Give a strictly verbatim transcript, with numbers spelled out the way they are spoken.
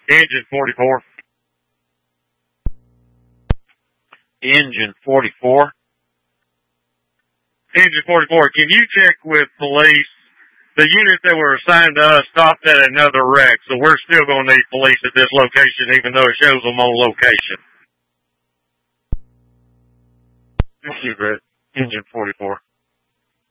Engine forty-four. Engine forty-four. Engine forty-four, can you check with police? The unit that were assigned to us stopped at another wreck, so we're still going to need police at this location, even though it shows them on location. Thank you, Brett. Engine forty-four.